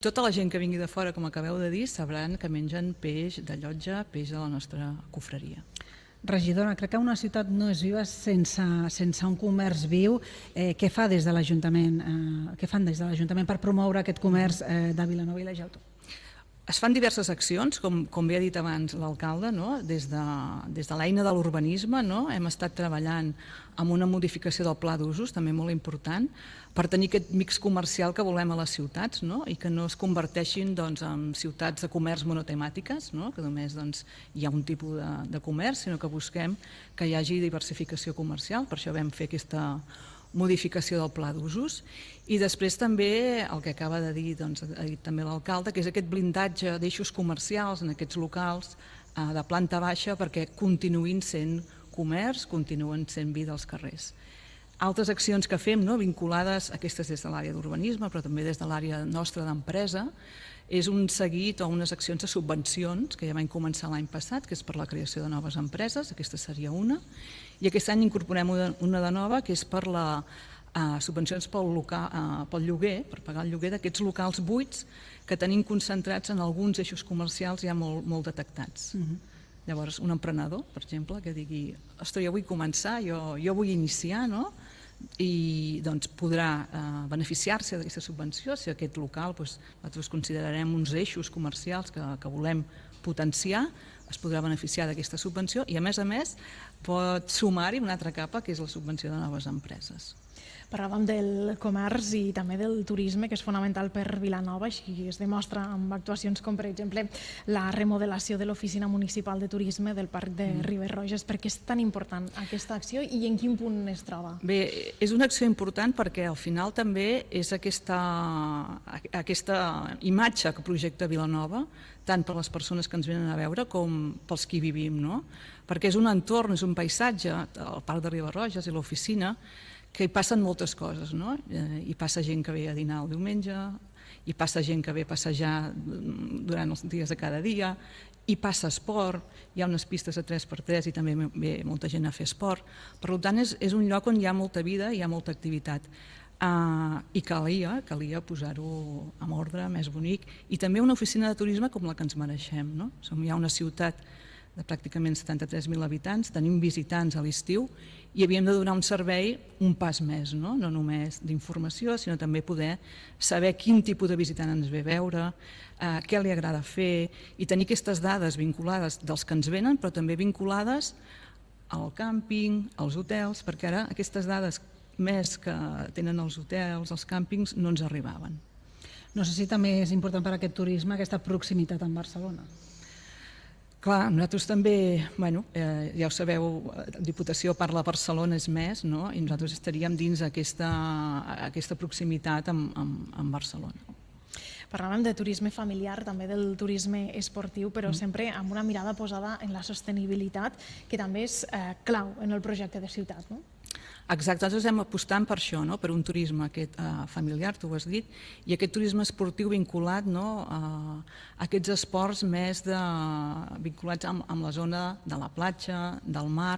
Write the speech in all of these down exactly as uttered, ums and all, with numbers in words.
Tota la gent que vingui de fora, com acabeu de dir, sabran que mengen peix de llotja, peix de la nostra cofreria. Regidora, crec que una ciutat no és viva sense, sense un comerç viu. Eh, què fa des de l'Ajuntament? Eh, què fan des de l'Ajuntament per promoure aquest comerç eh, de Vilanova i la Geltrú? Es fan diverses accions, com, com bé ha dit abans l'alcalde, no? Des de, des de l'eina de l'urbanisme, no? Hem estat treballant amb una modificació del pla d'usos, també molt important, per tenir aquest mix comercial que volem a les ciutats, no? I que no es converteixin doncs, en ciutats de comerç monotemàtiques, no? Que només doncs, hi ha un tipus de, de comerç, sinó que busquem que hi hagi diversificació comercial. Per això vam fer aquesta modificació del pla d'usos. I després també el que acaba de dir, doncs, ha dit també l'alcalde, que és aquest blindatge d'eixos comercials en aquests locals eh, de planta baixa perquè continuïn sent comerç, continuen sent vida als carrers. Altres accions que fem, no, vinculades, aquestes des de l'àrea d'urbanisme, però també des de l'àrea nostra d'empresa, és un seguit o unes accions de subvencions que ja vam començar l'any passat, que és per la creació de noves empreses, aquesta seria una, i aquest any incorporem una, una de nova, que és per la uh, subvencions pel, local, uh, pel lloguer, per pagar el lloguer d'aquests locals buits que tenim concentrats en alguns eixos comercials ja molt, molt detectats. Uh-huh. Llavors, un emprenedor, per exemple, que digui, ostres, jo vull començar, jo, jo vull iniciar, no? I doncs, podrà eh, beneficiar-se d'aquesta subvenció si aquest local doncs, nosaltres considerarem uns eixos comercials que, que volem potenciar, es podrà beneficiar d'aquesta subvenció i a més a més pot sumar-hi una altra capa que és la subvenció de noves empreses. Parlàvem del comerç i també del turisme, que és fonamental per Vilanova, així es demostra amb actuacions com, per exemple, la remodelació de l'Oficina Municipal de Turisme del Parc de mm. Riba-roja. Per què és tan important aquesta acció i en quin punt es troba? Bé, és una acció important perquè al final també és aquesta, aquesta imatge que projecta Vilanova, tant per les persones que ens venen a veure com pels qui vivim, no? Perquè és un entorn, és un paisatge, el Parc de Riba-roja i l'oficina, que hi passen moltes coses, no? Hi passa gent que ve a dinar el diumenge, hi passa gent que ve a passejar durant els dies de cada dia, hi passa esport, hi ha unes pistes de tres per tres i també ve molta gent a fer esport. Per tant, és, és un lloc on hi ha molta vida, hi ha molta activitat. Uh, I calia, calia posar-ho en ordre, més bonic, i també una oficina de turisme com la que ens mereixem, no? Som ja una ciutat de pràcticament setanta-tres mil habitants, tenim visitants a l'estiu i havíem de donar un servei un pas més, no, no només d'informació, sinó també poder saber quin tipus de visitant ens ve a veure, eh, què li agrada fer i tenir aquestes dades vinculades dels que ens venen, però també vinculades al càmping, als hotels, perquè ara aquestes dades més que tenen els hotels, els càmpings, no ens arribaven. No sé si també és important per a aquest turisme aquesta proximitat amb Barcelona. Clar, nosaltres també, bueno, eh, ja ho sabeu, Diputació parla Barcelona és més, no? I nosaltres estaríem dins aquesta, aquesta proximitat amb, amb, amb Barcelona. Parlàvem de turisme familiar, també del turisme esportiu, però mm. sempre amb una mirada posada en la sostenibilitat, que també és eh, clau en el projecte de ciutat, no? Exacte, nosaltres estem apostant per això, no? Per un turisme aquest, uh, familiar, tu ho has dit, i aquest turisme esportiu vinculat, no? uh, a aquests esports més de, vinculats amb, amb la zona de la platja, del mar.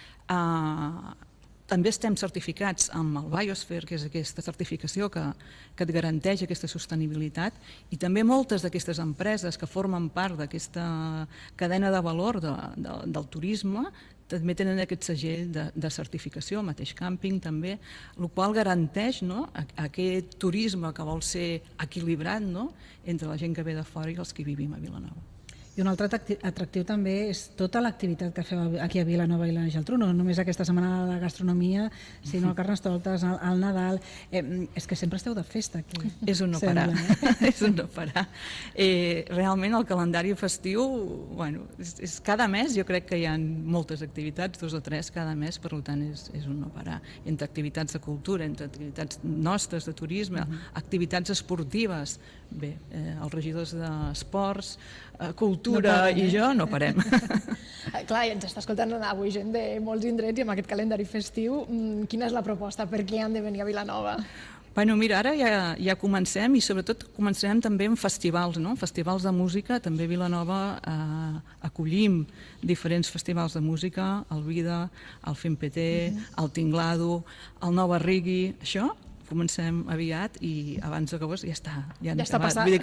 Uh, també estem certificats amb el Biosphere, que és aquesta certificació que, que et garanteix aquesta sostenibilitat, i també moltes d'aquestes empreses que formen part d'aquesta cadena de valor de, de, del turisme també tenen aquest segell de, de certificació, el mateix càmping també, el qual garanteix, no, aquest turisme que vol ser equilibrat, no, entre la gent que ve de fora i els que vivim a Vilanova. I un altre atractiu també és tota l'activitat que feu aquí a Vilanova i la Geltrú, no només aquesta setmana de la gastronomia, sinó el Carnestoltes, el, el Nadal. Eh, és que sempre esteu de festa aquí. És un no parar. és un no parar. Eh, realment el calendari festiu, bueno, és, és cada mes jo crec que hi ha moltes activitats, dos o tres cada mes, per tant és, és un no parar. Entre activitats de cultura, entre activitats nostres de turisme, uh -huh. activitats esportives, bé, eh, els regidors d'esports, eh, cultura, no parem, eh? I jo no parem. Clar, ens està escoltant avui gent de molts indrets i amb aquest calendari festiu, quina és la proposta? Per què han de venir a Vilanova? Bueno, mira, ara ja, ja comencem i sobretot començarem també amb festivals, no? Festivals de música, també a Vilanova eh, acollim diferents festivals de música, el Vida, el Fem P T, uh-huh. el Tinglado, el Nova Rigui, això comencem aviat i abans d'agost ja està, ja, ja està passat. Vull dir